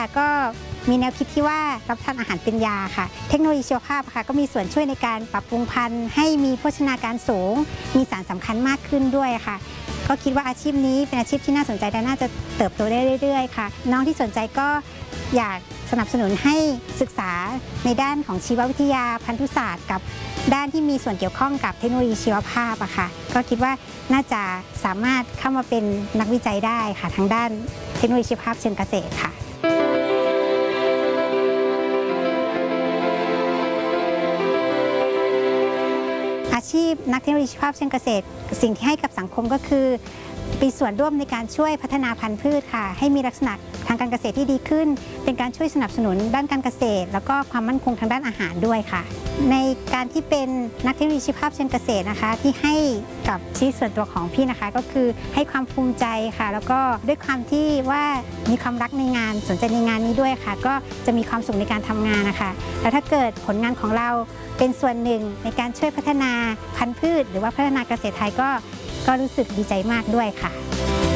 ก็มีแนวคิดที่ว่ารับประทานอาหารเป็นยาค่ะเทคโนโลยีชีวภาพค่ะก็มีส่วนช่วยในการปรับปรุงพันธุ์ให้มีโภชนาการสูงมีสารสำคัญมากขึ้นด้วยค่ะก็คิดว่าอาชีพนี้เป็นอาชีพที่น่าสนใจและน่าจะเติบโตได้เรื่อยๆค่ะน้องที่สนใจก็อยากสนับสนุนให้ศึกษาในด้านของชีววิทยาพันธุศาสตร์กับด้านที่มีส่วนเกี่ยวข้องกับเทคโนโลยีชีวภาพอะค่ะก็คิดว่าน่าจะสามารถเข้ามาเป็นนักวิจัยได้ค่ะทางด้านเทคโนโลยีชีวภาพเชิงเกษตรค่ะอาชีพนักเทคโนโลยีชีวภาพเชิงเกษตรสิ่งที่ให้กับสังคมก็คือมีส่วนร่วมในการช่วยพัฒนาพันธุ์พืชค่ะให้มีลักษณะทางการเกษตรที่ดีขึ้นเป็นการช่วยสนับสนุนด้านการเกษตรแล้วก็ความมั่นคงทางด้านอาหารด้วยค่ะในการที่เป็นนักเทคโนโลยีชีวภาพเชิงเกษตรนะคะที่ให้กับชีวิตส่วนตัวของพี่นะคะก็คือให้ความภูมิใจค่ะแล้วก็ด้วยความที่ว่ามีความรักในงานสนใจในงานนี้ด้วยค่ะก็จะมีความสุขในการทำงานนะคะแล้วถ้าเกิดผลงานของเราเป็นส่วนหนึ่งในการช่วยพัฒนาพันธุ์พืชหรือว่าพัฒนาเกษตรไทยก็รู้สึกดีใจมากด้วยค่ะ